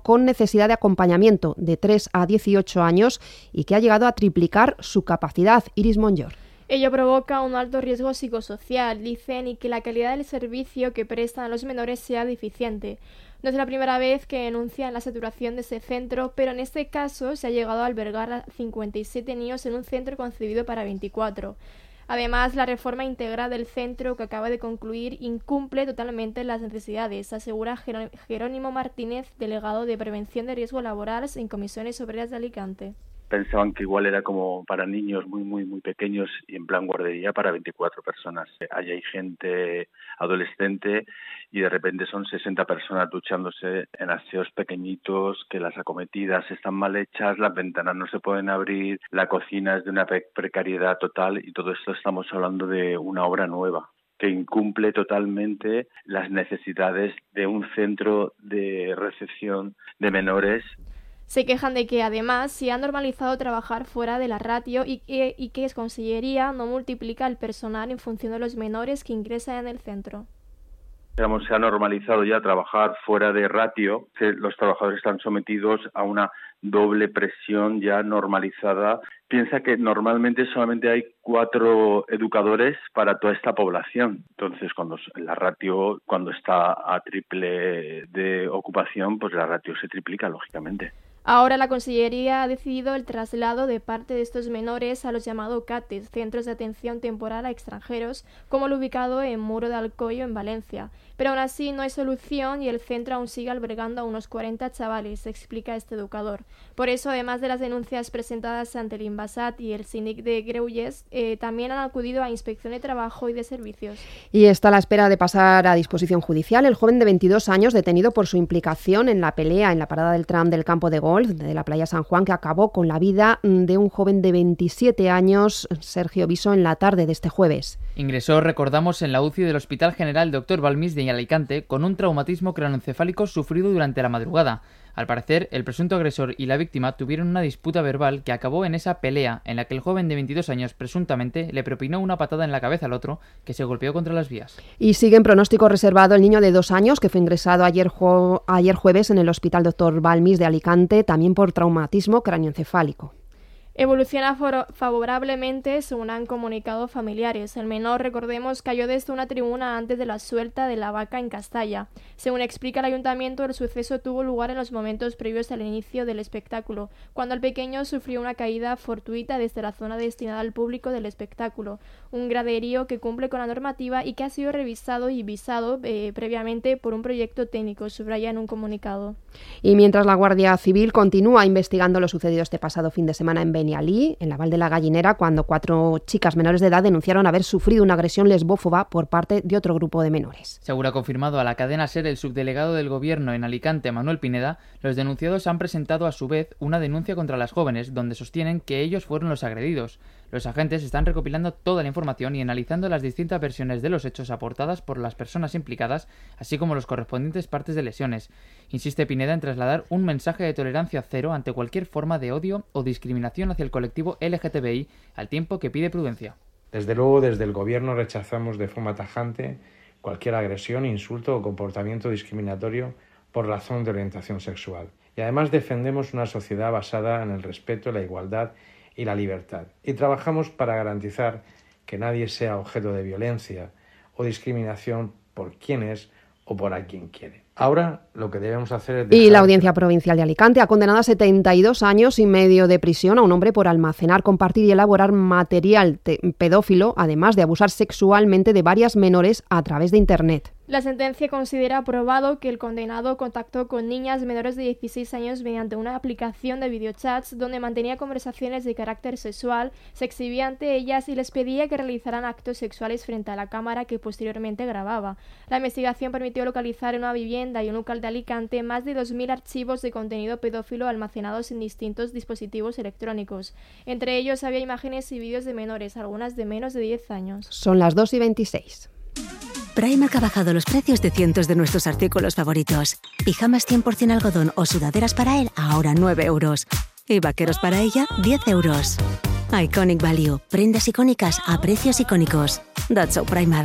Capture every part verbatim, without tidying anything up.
con necesidad de acompañamiento de tres a dieciocho años y que ha llegado a triplicar su capacidad. Iris Monllor. Ello provoca un alto riesgo psicosocial, dicen, y que la calidad del servicio que prestan a los menores sea deficiente. No es la primera vez que denuncian la saturación de ese centro, pero en este caso se ha llegado a albergar a cincuenta y siete niños en un centro concebido para veinticuatro. Además, la reforma íntegra del centro que acaba de concluir incumple totalmente las necesidades, asegura Jerónimo Martínez, delegado de Prevención de Riesgos Laborales en Comisiones Obreras de Alicante. Pensaban que igual era como para niños muy, muy, muy pequeños y en plan guardería para veinticuatro personas. Ahí hay gente adolescente y de repente son sesenta personas duchándose en aseos pequeñitos, que las acometidas están mal hechas, las ventanas no se pueden abrir, la cocina es de una precariedad total y todo esto estamos hablando de una obra nueva que incumple totalmente las necesidades de un centro de recepción de menores. Se quejan de que, además, se ha normalizado trabajar fuera de la ratio y que, y que Consellería no multiplica el personal en función de los menores que ingresan en el centro. Digamos, se ha normalizado ya trabajar fuera de ratio. Los trabajadores están sometidos a una doble presión ya normalizada. Piensa que normalmente solamente hay cuatro educadores para toda esta población. Entonces, cuando la ratio, cuando está a triple de ocupación, pues la ratio se triplica, lógicamente. Ahora la Consellería ha decidido el traslado de parte de estos menores a los llamados C A T E S, Centros de Atención Temporal a Extranjeros, como el ubicado en Muro de Alcoyo, en Valencia. Pero aún así no hay solución y el centro aún sigue albergando a unos cuarenta chavales, explica este educador. Por eso, además de las denuncias presentadas ante el Inbasat y el Síndic de Greuges, eh, también han acudido a Inspección de Trabajo y de Servicios. Y está a la espera de pasar a disposición judicial el joven de veintidós años detenido por su implicación en la pelea en la parada del tram del campo de golf de la playa San Juan, que acabó con la vida de un joven de veintisiete años, Sergio Viso, en la tarde de este jueves. Ingresó, recordamos, en la U C I del Hospital General doctor Balmis de Alicante con un traumatismo craneoencefálico sufrido durante la madrugada. Al parecer, el presunto agresor y la víctima tuvieron una disputa verbal que acabó en esa pelea en la que el joven de veintidós años presuntamente le propinó una patada en la cabeza al otro, que se golpeó contra las vías. Y sigue en pronóstico reservado el niño de dos años que fue ingresado ayer, ju- ayer jueves en el Hospital doctor Balmis de Alicante, también por traumatismo craneoencefálico. Evoluciona favorablemente, según han comunicado familiares. El menor, recordemos, cayó desde una tribuna antes de la suelta de la vaca en Castalla. Según explica el ayuntamiento, el suceso tuvo lugar en los momentos previos al inicio del espectáculo, cuando el pequeño sufrió una caída fortuita desde la zona destinada al público del espectáculo, un graderío que cumple con la normativa y que ha sido revisado y visado eh, previamente por un proyecto técnico, subraya en un comunicado. Y mientras la Guardia Civil continúa investigando lo sucedido este pasado fin de semana en Benialí, en la Val de la Gallinera, cuando cuatro chicas menores de edad denunciaron haber sufrido una agresión lesbófoba por parte de otro grupo de menores. Según ha confirmado a la cadena SER el subdelegado del Gobierno en Alicante, Manuel Pineda, los denunciados han presentado a su vez una denuncia contra las jóvenes, donde sostienen que ellos fueron los agredidos. Los agentes están recopilando toda la información y analizando las distintas versiones de los hechos aportadas por las personas implicadas, así como los correspondientes partes de lesiones. Insiste Pineda en trasladar un mensaje de tolerancia cero ante cualquier forma de odio o discriminación hacia el colectivo L G T B I, al tiempo que pide prudencia. Desde luego, desde el Gobierno rechazamos de forma tajante cualquier agresión, insulto o comportamiento discriminatorio por razón de orientación sexual. Y además defendemos una sociedad basada en el respeto, la igualdad y la libertad. Y trabajamos para garantizar que nadie sea objeto de violencia o discriminación por quién es o por a quien quiere. Ahora lo que debemos hacer es... Dejar... Y la Audiencia Provincial de Alicante ha condenado a setenta y dos años y medio de prisión a un hombre por almacenar, compartir y elaborar material pedófilo, además de abusar sexualmente de varias menores a través de Internet. La sentencia considera probado que el condenado contactó con niñas menores de dieciséis años mediante una aplicación de videochats donde mantenía conversaciones de carácter sexual, se exhibía ante ellas y les pedía que realizaran actos sexuales frente a la cámara que posteriormente grababa. La investigación permitió localizar en una vivienda y un local de Alicante más de dos mil archivos de contenido pedófilo almacenados en distintos dispositivos electrónicos. Entre ellos había imágenes y vídeos de menores, algunas de menos de diez años. Son las dos y veintiséis. Primark ha bajado los precios de cientos de nuestros artículos favoritos. Pijamas cien por ciento algodón o sudaderas para él, ahora nueve euros. Y vaqueros para ella, diez euros. Iconic Value. Prendas icónicas a precios icónicos. That's so Primark.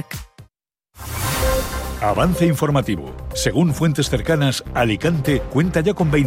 Avance informativo. Según fuentes cercanas, Alicante cuenta ya con veinte